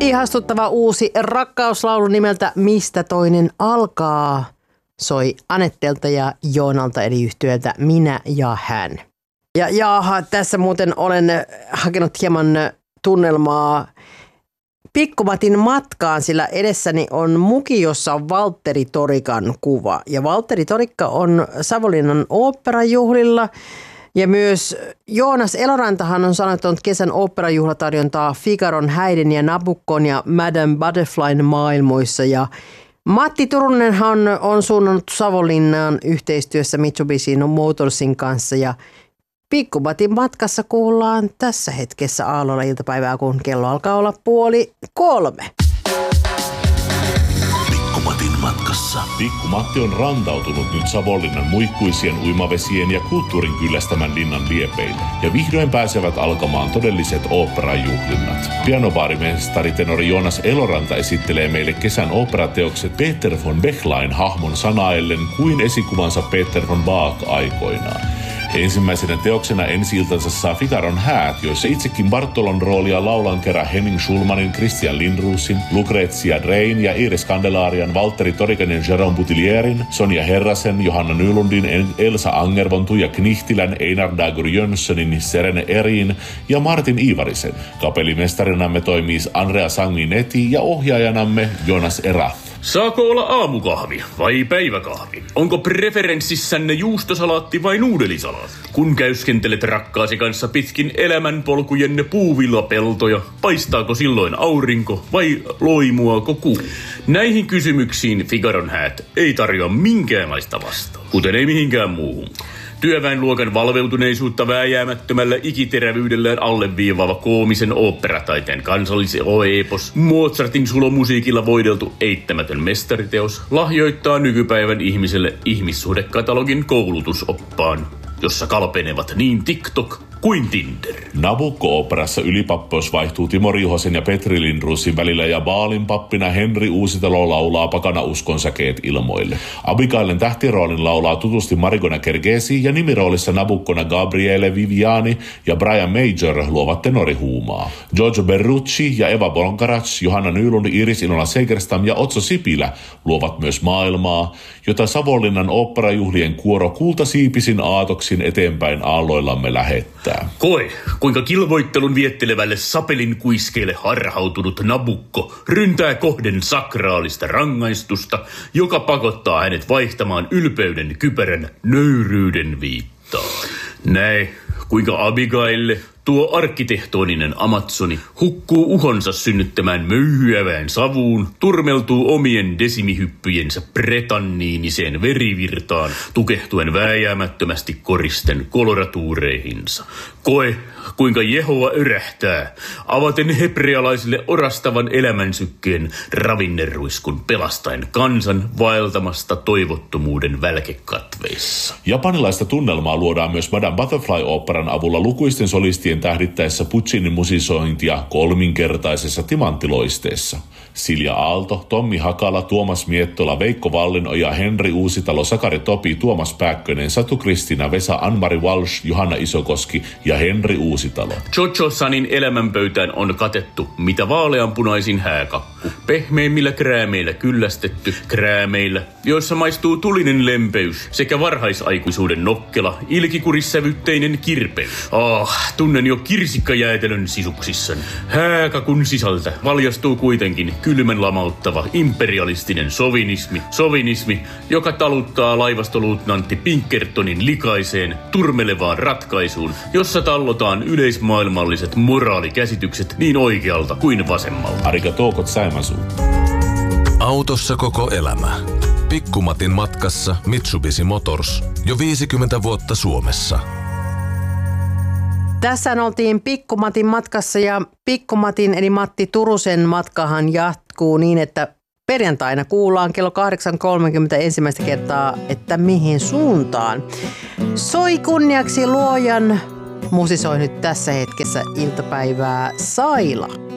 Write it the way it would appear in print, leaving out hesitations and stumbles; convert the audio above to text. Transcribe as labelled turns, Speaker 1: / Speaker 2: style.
Speaker 1: Ihastuttava uusi rakkauslaulu nimeltä Mistä toinen alkaa soi Anettelta ja Joonalta eli yhtyöltä Minä ja hän. Ja jaha, tässä muuten olen hakenut hieman tunnelmaa Pikkumatin matkaan, sillä edessäni on muki, jossa on Valtteri Torikan kuva. Ja Valtteri Torikka on Savonlinnan oopperajuhlilla. Ja myös Joonas Elorantahan on sanottanut kesän oopperajuhlatarjontaa Figaron, Häiden ja Nabuccon ja Madame Butterflyn maailmoissa. Ja Matti Turunenhan on suunnannut Savonlinnaan yhteistyössä Mitsubishi Motorsin kanssa. Ja Pikkumatin matkassa kuullaan tässä hetkessä aallolla iltapäivää, kun kello alkaa olla 2:30.
Speaker 2: Pikkumatin matkassa. Pikkumatti on rantautunut nyt Savonlinnan muikkuisien uimavesien ja kulttuurin kyllästämän linnan liepeille. Ja vihdoin pääsevät alkamaan todelliset oopperajuhlinnat. Pianobaarimestari tenori Joonas Eloranta esittelee meille kesän oopperateokset Peter von Bechlain hahmon sanaillen kuin esikuvansa Peter von Bach aikoinaan. Ensimmäisenä teoksena ensi-iltansa saa Figaron häät, joissa itsekin Bartolon roolia laulan kerran Henning Schulmanin, Christian Lindruusin, Lucrezia Drein ja Iris Candelarian, Valtteri Torikan ja Jérôme Boutilierin, Sonja Herrasen, Johanna Nylundin, Elsa Angervon, Tuija Knihtilän, Einar Dagur Jönssonin, Serene Erin ja Martin Ivarisen. Kapellimestarinamme toimii Andrea Sanguinetti ja ohjaajanamme Jonas Erath.
Speaker 3: Saako olla aamukahvi vai päiväkahvi? Onko preferenssissänne juustosalaatti vai nuudelisalaatti? Kun käyskentelet rakkaasi kanssa pitkin elämänpolkujenne puuvillapeltoja, paistaako silloin aurinko vai loimuako kuu? Näihin kysymyksiin Figaron häät ei tarjoa minkäänlaista vastaa, kuten ei mihinkään muuhun. Työväenluokan valveutuneisuutta vääjäämättömällä ikiterävyydellään alleviivaava koomisen oopperataiteen kansalliseepos, Mozartin sulomusiikilla voideltu eittämätön mestariteos, lahjoittaa nykypäivän ihmiselle ihmissuhdekatalogin koulutusoppaan, jossa kalpenevat niin TikTok kuin Tinder.
Speaker 2: Nabucco-operassa ylipappeus vaihtuu Timo Rihosen ja Petri Lindruusin välillä ja Baalin pappina Henri Uusitalo laulaa pakana uskon säkeet ilmoille. Abigailen tähtiroolin laulaa tutusti Marigona Kergesi ja nimiroolissa Nabuccona Gabriele Viviani ja Brian Major luovat tenorihuumaa. Giorgio Berrucci ja Eva Bonkarac, Johanna Nylund, Iris Inola Segerstam ja Otso Sipilä luovat myös maailmaa, jota Savonlinnan oopperajuhlien kuoro kultasiipisin aatoksin eteenpäin aalloillamme lähettää.
Speaker 3: Koe, kuinka kilvoittelun viettelevälle sapelin kuiskeelle harhautunut Nabucco ryntää kohden sakraalista rangaistusta, joka pakottaa hänet vaihtamaan ylpeyden kypärän nöyryyden viittaan. Näe, kuinka Abigaille, tuo arkkitehtoninen Amazoni, hukkuu uhonsa synnyttämään möyhyävään savuun, turmeltuu omien desimihyppyjensä pretanniiniseen verivirtaan, tukehtuen vääjäämättömästi koristen koloratuureihinsa. Koe, kuinka Jehova örähtää, avaten hebrealaisille orastavan elämänsykkeen ravinneruiskun pelastaen kansan vaeltamasta toivottomuuden välkekatveissa.
Speaker 2: Japanilaista tunnelmaa luodaan myös Madame Butterfly-oopperan avulla lukuisten solistien tähdittäessä Puccinin musisointia kolminkertaisessa timanttiloisteessa. Silja Aalto, Tommi Hakala, Tuomas Miettola, Veikko Vallinoja, Henri Uusitalo, Sakari Topi, Tuomas Pääkkönen, Satu Kristina, Vesa Anmari Walsh, Johanna Isokoski ja Henri Uusitalo.
Speaker 3: Jojo Sanin elämänpöytään on katettu mitä vaaleanpunaisin hääkakku, pehmeimmillä kräämeillä kyllästetty kräämeillä, joissa maistuu tulinen lempeys sekä varhaisaikuisuuden nokkela, ilkikurissävytteinen kirpeys. Tunnen jo kirsikkajäätelön sisuksissani. Hääkakun sisältä valjastuu kuitenkin kylmän lamauttava imperialistinen sovinismi, joka taluttaa laivastoluutnantti Pinkertonin likaiseen, turmelevaan ratkaisuun, jossa tallotaan yleismaailmalliset moraalikäsitykset niin oikealta kuin vasemmalta.
Speaker 2: Arigatou gozaimasu.
Speaker 4: Autossa koko elämä. Pikkumatin matkassa Mitsubishi Motors. Jo 50 vuotta Suomessa.
Speaker 1: Tässä oltiin Pikkumatin matkassa ja Pikkumatin eli Matti Turusen matkahan jatkuu niin, että perjantaina kuullaan kello 8.30 ensimmäistä kertaa, että mihin suuntaan. Soi kunniaksi luojan, musisoi nyt tässä hetkessä iltapäivää Saila.